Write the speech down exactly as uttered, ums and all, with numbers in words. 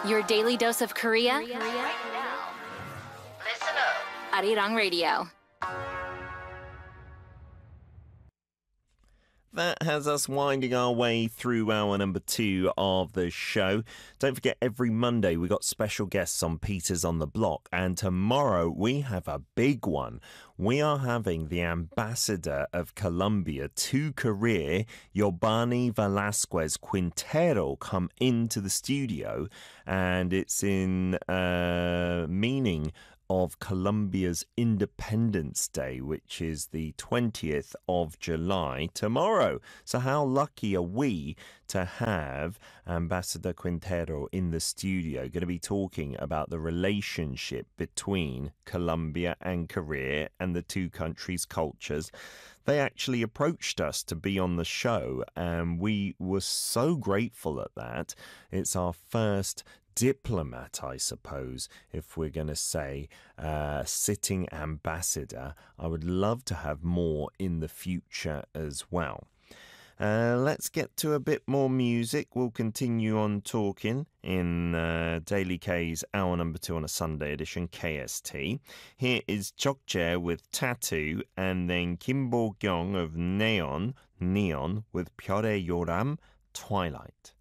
Your daily dose of Korea. Right now. Listen up. Arirang Radio. That has us winding our way through hour number two of the show. Don't forget, every Monday we got special guests on Peters on the Block, and tomorrow we have a big one. We are having the ambassador of Colombia to Korea, Yobani Velasquez Quintero, come into the studio, and it's in uh, meaning of Colombia's Independence Day, which is the twentieth of July tomorrow. So how lucky are we to have Ambassador Quintero in the studio, going to be talking about the relationship between Colombia and Korea and the two countries' cultures. They actually approached us to be on the show, and we were so grateful at that. It's our first diplomat, I suppose, if we're going to say uh, sitting ambassador. I would love to have more in the future as well. Uh, let's get to a bit more music. We'll continue on talking in uh, Daily K's hour number two on a Sunday edition, K S T. Here is Jokjae with Tattoo, and then Kim Bo-kyung of Neon, Neon with 별의 요람, Twilight.